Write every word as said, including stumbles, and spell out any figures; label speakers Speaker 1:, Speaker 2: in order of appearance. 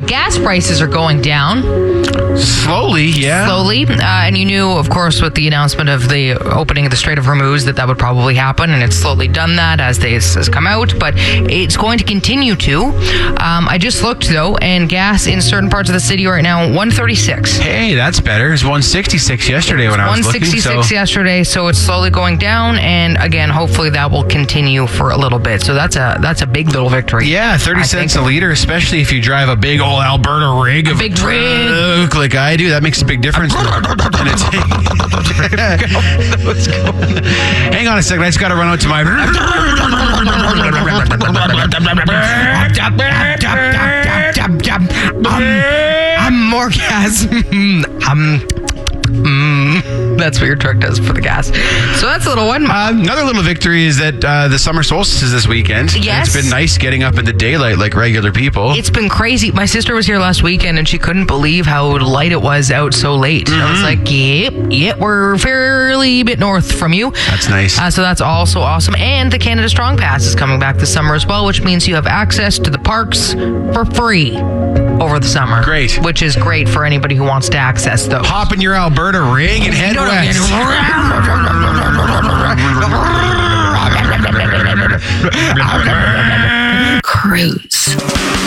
Speaker 1: Gas prices are going down.
Speaker 2: Slowly, yeah.
Speaker 1: Slowly. Uh, and you knew, of course, with the announcement of the opening of the Strait of Hormuz that that would probably happen. And it's slowly done that as this has come out. But it's going to continue to. Um, I just looked, though, and gas in certain parts of the city right now, one thirty-six.
Speaker 2: Hey, that's better. It was one sixty-six yesterday when I was looking.
Speaker 1: one sixty-six
Speaker 2: So.
Speaker 1: yesterday, so it's slowly going down. And again, hopefully that will continue for a little bit. So that's a that's a big little victory.
Speaker 2: Yeah, thirty
Speaker 1: I
Speaker 2: cents
Speaker 1: think.
Speaker 2: a liter, especially if you drive a big old Alberta rig of
Speaker 1: big rig.
Speaker 2: truck like I do. That makes a big difference. And it's, Let's go. Hang on a second. I just got to run out to my.
Speaker 1: I'm more gas. um, mm, that's what your truck does for the gas. So that's a little one.
Speaker 2: Uh, another little victory is that uh, the summer solstice is this weekend. And
Speaker 1: Yes.
Speaker 2: it's been nice getting up in the daylight like regular people.
Speaker 1: It's been crazy. My sister was here last weekend and she couldn't believe how light it was out so late. Mm-hmm. I was like, yep, yep, we're fairly bit north from you.
Speaker 2: That's nice.
Speaker 1: Uh, so that's also awesome. And the Canada Strong Pass is coming back this summer as well, which means you have access to the parks for free over the summer.
Speaker 2: Great.
Speaker 1: Which is great for anybody who wants to access those.
Speaker 2: Hop in your Alberta rig and head west.
Speaker 1: Cruise.